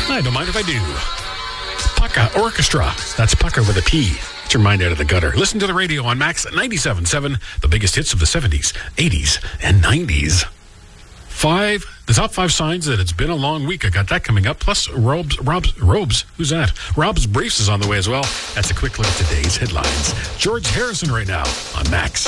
I don't mind if I do. Pucka Orchestra. That's Pucka with a P. Get your mind out of the gutter. Listen to the radio on Max 97.7, the biggest hits of the 70s, 80s, and 90s. The top 5 signs that it's been a long week. I got that coming up. Plus, Robes. Who's that? Rob's Briefs is on the way as well. That's a quick look at today's headlines. George Harrison right now on Max.